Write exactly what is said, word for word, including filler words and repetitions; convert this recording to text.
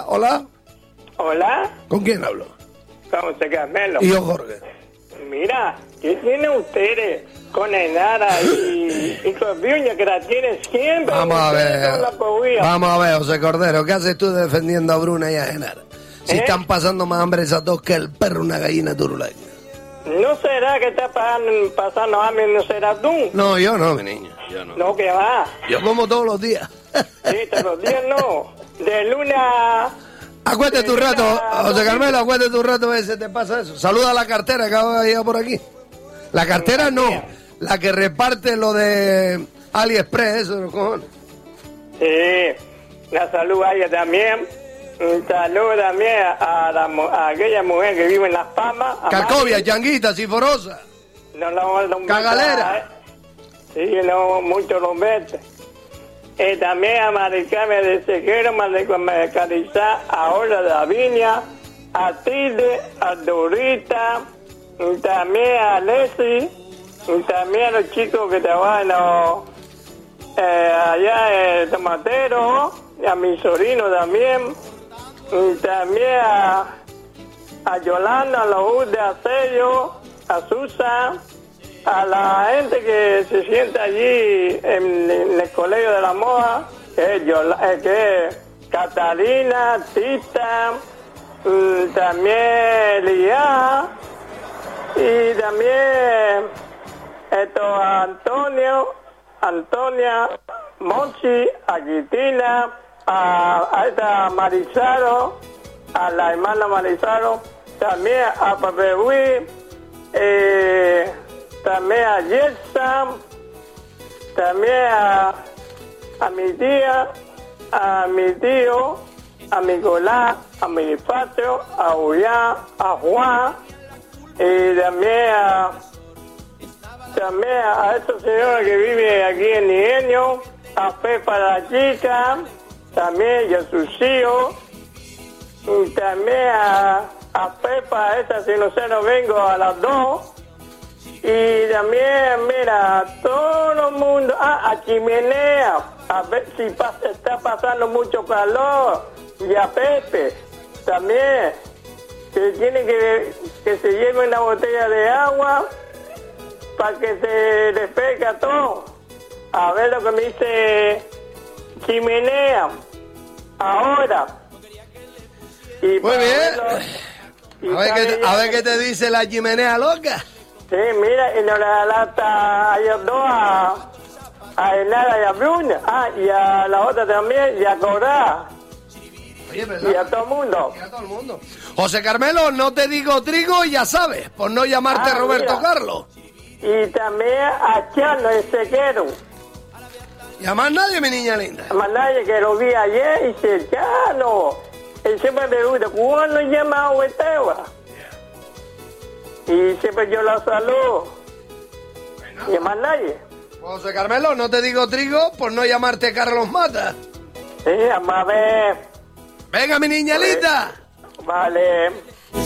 Hola, hola. Hola. ¿Con quién hablo? Con José Carmelo. Y yo, Jorge. Mira, ¿qué tienen ustedes con Enara y, y con Viña que la tienen siempre? Vamos a ver. Con la pobría. Vamos a ver, José Cordero. ¿Qué haces tú defendiendo a Bruna y a Genara? Si ¿Eh? están pasando más hambre esas dos que el perro una gallina turuleña. ¿No será que está pasando, pasando hambre? ¿No será tú? No, yo no, mi niño. Yo no. No, que va. Yo como todos los días. Sí, todos los días no. De lunes a... Acuérdate tu rato, José Carmelo, acuérdate tu rato, a ver si te pasa eso. Saluda a la cartera que va a llegar por aquí. La cartera no, la que reparte lo de AliExpress, eso, los cojones. Sí, la salud a ella también. Un saludo también a, la, a aquella mujer que vive en Las Palmas. Carcovia, Changuita, Ciforosa. No, no, no, Cagalera. ¿eh? Sí, no, mucho los vete. Y también a Maricarmen de Sequero, Maricarizar, a Ola de la Viña, a Tilde, a Dorita, y también a Leslie, y también a los chicos que trabajan oh, eh, allá en Tomatero, y a mi sobrino también, y también a, a Yolanda, a los de Asello, a Susan, a la gente que se sienta allí en, en el Colegio de la Moda, que es, Yola, eh, que es Catalina, Tita, mm, también Lía, y también esto, a Antonio, Antonia, Monchi, a Cristina, a, a esta Marizaro, a la hermana Marizaro, también a Pape Luis, eh, también a Yersa, también a, a mi tía, a mi tío, a Nicolás, a mi patio, a Julián, a Juan, y también a, también a esta señora que vive aquí en Nigenio, a Pepa la chica, también y a sus hijos, y también a, a Pepa, esta si no sé, no vengo a las dos. Y también, mira, a todo el mundo, ah, a Chimenea, a ver si pasa, está pasando mucho calor, y a Pepe, también, que tiene que, que se lleve una botella de agua para que se despegue a todo. A ver lo que me dice Chimenea, ahora. Y Muy bien. Verlo, a, ver qué, a ver qué te dice la Chimenea loca. Sí, mira, y nos la lata a ellos dos, a, a Enara y a Bruna, ah, y a la otra también, y a Corá. Oye, ¿verdad? Y a todo el mundo. Y a todo el mundo. José Carmelo, no te digo trigo, ya sabes, por no llamarte Ah, Roberto mira. Carlos. Y también a Chano, el sequero. Y a más nadie, mi niña linda. A nadie que lo vi ayer, y dice, Chano. Él siempre me pregunta, ¿cuándo llama a Hueteva? Y siempre yo la saludo. Y a más nadie. José Carmelo, no te digo trigo por no llamarte Carlos Mata. Sí, a más ver. Venga, mi niña linda. Vale.